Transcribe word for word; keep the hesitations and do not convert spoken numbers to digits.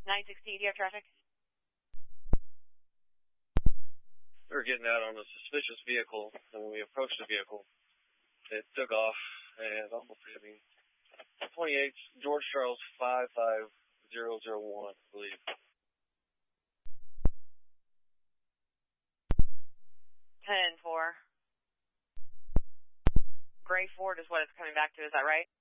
nine sixty, do you have traffic? We were getting out on a suspicious vehicle, and when we approached the vehicle, it took off, and almost hit me. twenty-eight, George Charles, five five zero zero one, I believe. ten four. Gray Ford is what it's coming back to, is that right?